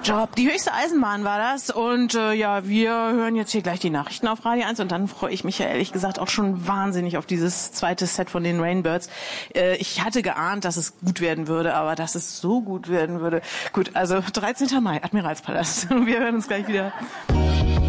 Job. Die höchste Eisenbahn war das. Und ja, wir hören jetzt hier gleich die Nachrichten auf Radio 1. Und dann freue ich mich ja ehrlich gesagt auch schon wahnsinnig auf dieses zweite Set von den Rainbirds. Ich hatte geahnt, dass es gut werden würde, aber dass es so gut werden würde. Gut, also 13. Mai, Admiralspalast. Wir hören uns gleich wieder.